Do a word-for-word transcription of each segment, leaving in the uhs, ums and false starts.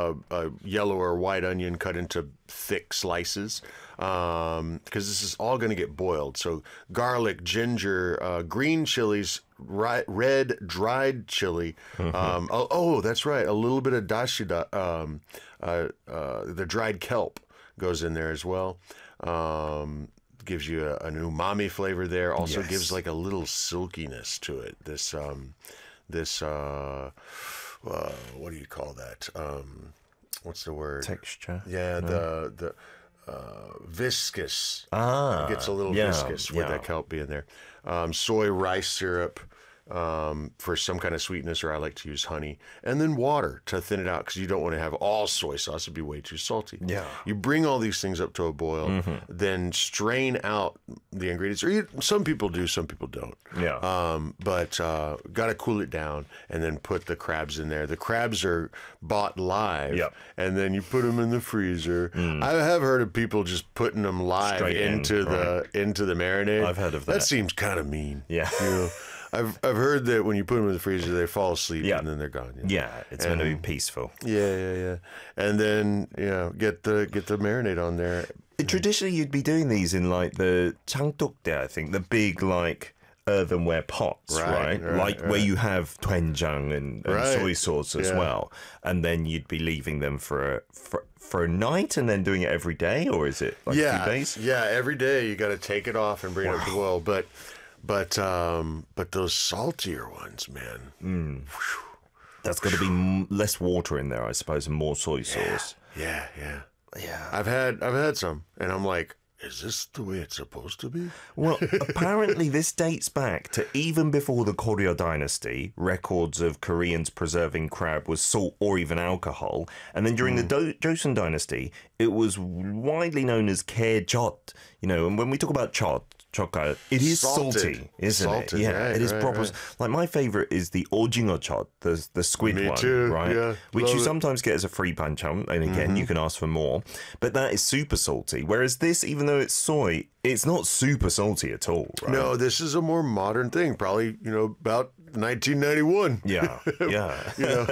a, a yellow or white onion cut into thick slices, um, because this is all going to get boiled. So garlic, ginger, uh, green chilies, ri- red dried chili. Mm-hmm. Um, oh, oh, that's right. A little bit of dashi, um, uh, uh, the dried kelp goes in there as well. Um, gives you a, an umami flavor there. Also yes. gives like a little silkiness to it. This, um, this, uh, uh, what do you call that? Um, what's the word? Texture. Yeah, no. the the uh, viscous. Ah, it gets a little yeah, viscous with yeah. that kelp being there. Um, soy rice syrup. Um, for some kind of sweetness, or I like to use honey, and then water to thin it out because you don't want to have all soy sauce; it'd be way too salty. Yeah, you bring all these things up to a boil, mm-hmm. then strain out the ingredients. Or you, some people do, some people don't. Yeah, um, but uh, got to cool it down, and then put the crabs in there. The crabs are bought live, yep. and then you put them in the freezer. Mm. I have heard of people just putting them live Straight into in, the right. into the marinade. I've heard of that. That seems kind of mean. Yeah. You know? I've I've heard that when you put them in the freezer, they fall asleep yeah. and then they're gone. You know? Yeah, it's and, going to be peaceful. Yeah, yeah, yeah. And then you know, get the get the marinade on there. Traditionally, you'd be doing these in like the changtokdae, I think, the big like earthenware pots, right? Right, right like right. where you have doenjang and, and right. soy sauce as yeah. well, and then you'd be leaving them for a for, for a night and then doing it every day, or is it like yeah, a few days? Yeah, every day you got to take it off and bring wow. it up to boil, but. But um, but those saltier ones, man. Mm. That's got to be m- less water in there, I suppose, and more soy sauce. Yeah, yeah, yeah. I've had I've had some, and I'm like, is this the way it's supposed to be? Well, apparently this dates back to even before the Goryeo dynasty. Records of Koreans preserving crab with salt or even alcohol. And then during mm. the Do- Joseon dynasty, it was widely known as kaejot. You know, and when we talk about chot, choka, it is Salted. salty, isn't Salted, it? Yeah, right, it is right, proper. Right. Like my favorite is the ojingo chot, the the squid Me one, too, right? Yeah, which you it. sometimes get as a free pancham, and again mm-hmm. you can ask for more. But that is super salty. Whereas this, even though it's soy, it's not super salty at all. Right? No, this is a more modern thing. Probably, you know, about nineteen ninety-one. Yeah, yeah, you know,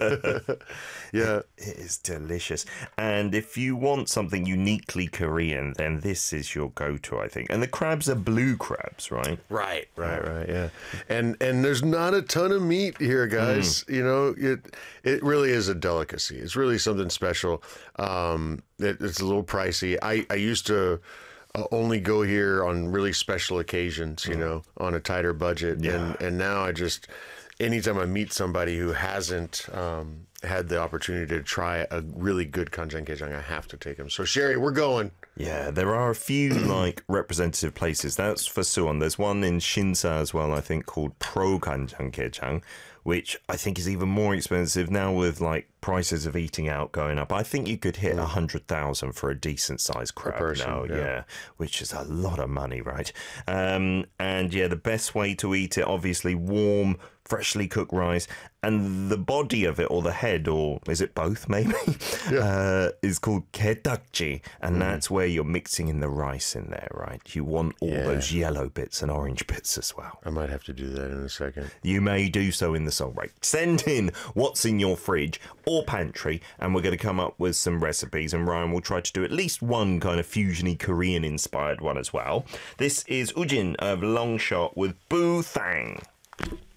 yeah. It is delicious. And if you want something uniquely Korean, then this is your go-to, I think. And the crabs are blue crabs, right? Right, right, right. Yeah, and and there's not a ton of meat here, guys. Mm. You know, it it really is a delicacy. It's really something special. Um, it, it's a little pricey. I I used to. Uh, only go here on really special occasions, you know, on a tighter budget. Yeah. And and now I just, anytime I meet somebody who hasn't um, had the opportunity to try a really good kanjanggaejang, I have to take them. So Sherry, we're going. Yeah, there are a few like representative places. That's for Suwon. There's one in Shinsa as well, I think, called Pro Kanjanggaejang, which I think is even more expensive now with like prices of eating out going up. I think you could hit a hundred thousand for a decent sized crab person, now, yeah. yeah, which is a lot of money, right? Um, and yeah, the best way to eat it, obviously, warm, freshly cooked rice, and the body of it, or the head, or is it both, maybe, yeah. uh, is called getakji, and mm. that's where you're mixing in the rice in there, right? You want all yeah. those yellow bits and orange bits as well. I might have to do that in a second. You may do so in the song break. Send in what's in your fridge or pantry, and we're going to come up with some recipes, and Ryan will try to do at least one kind of fusiony Korean-inspired one as well. This is Ujin of Longshot with Boo Thang.